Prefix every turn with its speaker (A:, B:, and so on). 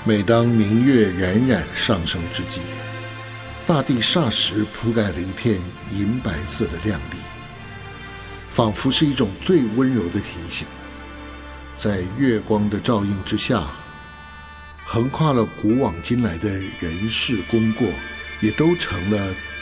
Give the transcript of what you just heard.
A: 每当明月冉冉上升之际，大地霎时铺盖了一片银白色的亮丽，仿佛是一种最温柔的提醒。在月光的照映之下，横跨了古往今来的人事功过，也都成了